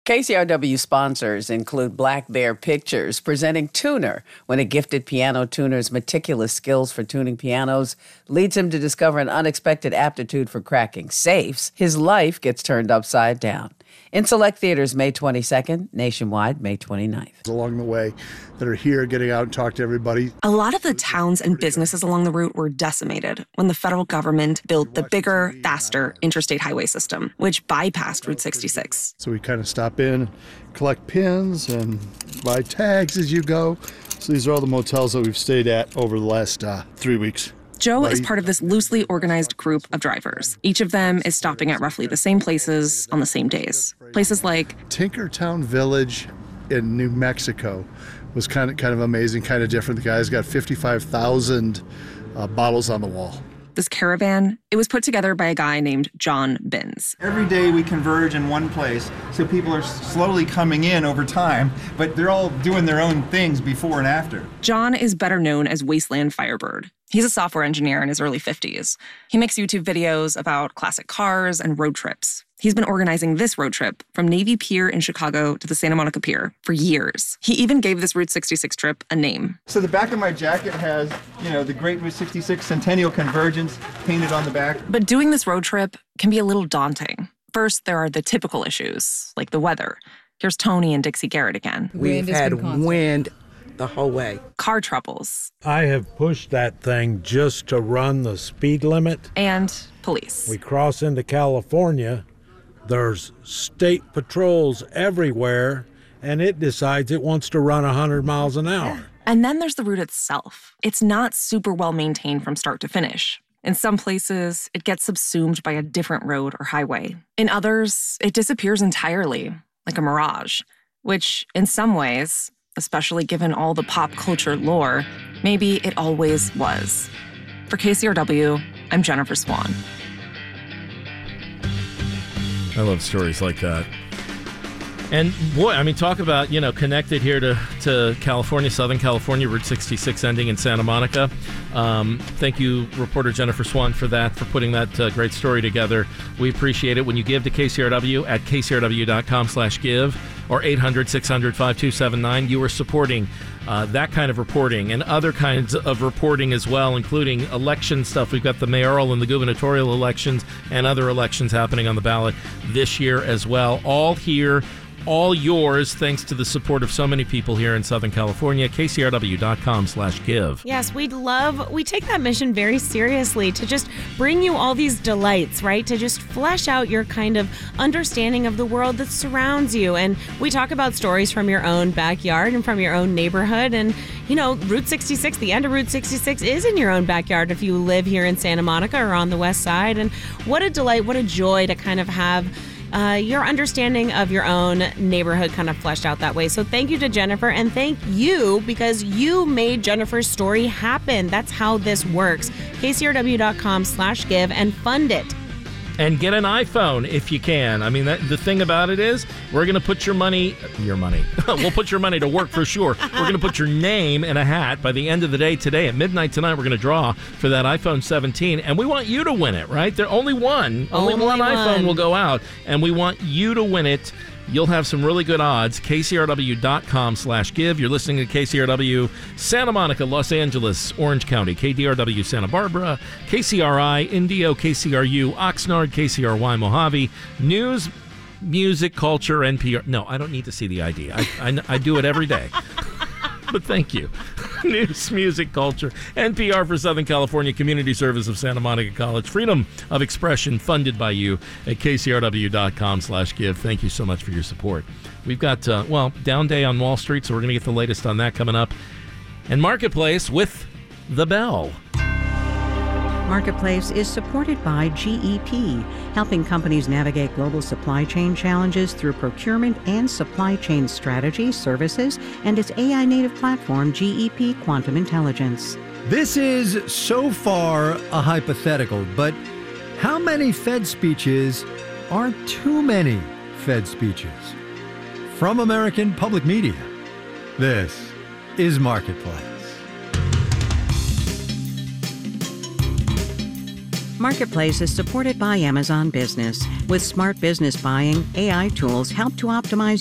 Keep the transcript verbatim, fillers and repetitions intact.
K C R W sponsors include Black Bear Pictures, presenting Tuner, when a gifted piano tuner's meticulous skills for tuning pianos leads him to discover an unexpected aptitude for cracking safes. His life gets turned upside down. In select theaters May twenty-second, nationwide May twenty-ninth. Along the way that are here, getting out and talk to everybody. A lot of the towns and businesses along the route were decimated when the federal government built the bigger, faster interstate highway system, which bypassed Route sixty-six. So we kind of stop in, collect pins, and buy tags as you go. So these are all the motels that we've stayed at over the last uh, three weeks. Joe is part of this loosely organized group of drivers. Each of them is stopping at roughly the same places on the same days. Places like Tinkertown Village in New Mexico was kind of kind of amazing, kind of different. The guy's got fifty-five thousand uh, bottles on the wall. This caravan, it was put together by a guy named John Binns. Every day we converge in one place, so people are slowly coming in over time, but they're all doing their own things before and after. John is better known as Wasteland Firebird. He's a software engineer in his early fifties. He makes YouTube videos about classic cars and road trips. He's been organizing this road trip from Navy Pier in Chicago to the Santa Monica Pier for years. He even gave this Route sixty-six trip a name. So the back of my jacket has, you know, the Great Route sixty-six Centennial Convergence painted on the back. But doing this road trip can be a little daunting. First, there are the typical issues, like the weather. Here's Tony and Dixie Garrett again. We've had wind the whole way. Car troubles. I have pushed that thing just to run the speed limit. And police. We cross into California. There's state patrols everywhere, and it decides it wants to run one hundred miles an hour. And then there's the route itself. It's not super well maintained from start to finish. In some places, it gets subsumed by a different road or highway. In others, it disappears entirely, like a mirage, which in some ways, especially given all the pop culture lore, maybe it always was. For K C R W, I'm Jennifer Swan. I love stories like that. And boy, I mean, talk about, you know, connected here to, to California, Southern California, Route sixty-six ending in Santa Monica. Um, thank you, reporter Jennifer Swan, for that, for putting that uh, great story together. We appreciate it. When you give to K C R W at k c r w dot com slash give or eight hundred, six hundred, five two seven nine, you are supporting uh, that kind of reporting and other kinds of reporting as well, including election stuff. We've got the mayoral and the gubernatorial elections and other elections happening on the ballot this year as well. All here, all yours, thanks to the support of so many people here in Southern California. k c r w dot com slash give. Yes, we'd love, we take that mission very seriously to just bring you all these delights, right? To just flesh out your kind of understanding of the world that surrounds you. And we talk about stories from your own backyard and from your own neighborhood. And, you know, Route sixty-six, the end of Route sixty-six is in your own backyard if you live here in Santa Monica or on the west side. And what a delight, what a joy to kind of have Uh, your understanding of your own neighborhood kind of fleshed out that way. So thank you to Jennifer, and thank you because you made Jennifer's story happen. That's how this works. k c r w dot com slash give and fund it. And get an iPhone if you can. I mean, that, the thing about it is, we're going to put your money, your money, we'll put your money to work for sure. We're going to put your name in a hat by the end of the day today. At midnight tonight, we're going to draw for that iPhone seventeen. And we want you to win it, right? There only one. Only, Only one, one iPhone will go out. And we want you to win it. You'll have some really good odds. k c r w dot com slash give. You're listening to K C R W Santa Monica, Los Angeles, Orange County, K D R W Santa Barbara, K C R I Indio, K C R U Oxnard, K C R Y Mojave. News, music, culture, N P R. No, I don't need to see the I D. I, I, I do it every day. But thank you. News, music, culture, N P R for Southern California, Community Service of Santa Monica College. Freedom of expression funded by you at k c r w dot com slash give. Thank you so much for your support. We've got, uh, well, Down Day on Wall Street, so we're going to get the latest on that coming up. And Marketplace with The Bell. Marketplace is supported by G E P, helping companies navigate global supply chain challenges through procurement and supply chain strategy, services, and its A I-native platform, G E P Quantum Intelligence. This is so far a hypothetical, but how many Fed speeches are too many Fed speeches? From American Public Media, this is Marketplace. Marketplace is supported by Amazon Business. With smart business buying, A I tools help to optimize